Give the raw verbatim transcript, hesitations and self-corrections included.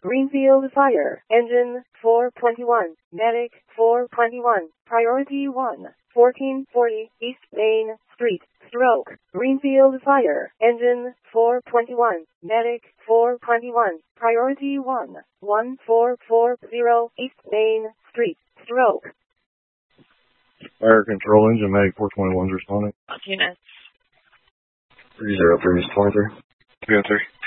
Greenfield Fire. Engine four twenty-one. Medic four twenty-one. Priority one. fourteen forty East Main Street. Stroke. Greenfield Fire. Engine four twenty-one. Medic four twenty-one. Priority one. one four four zero East Main Street. Stroke. Fire control engine, Medic four twenty-one is responding. Units. three zero, previous twenty-three. three oh three.